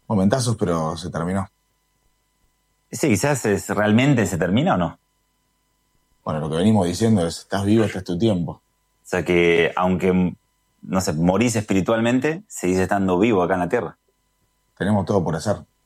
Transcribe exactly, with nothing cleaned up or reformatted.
Momentazos, pero se terminó. Sí, quizás es, realmente se termina o no. Bueno, lo que venimos diciendo es, estás vivo, este es tu tiempo. O sea que, aunque, no sé, morís espiritualmente, seguís estando vivo acá en la Tierra. Tenemos todo por hacer.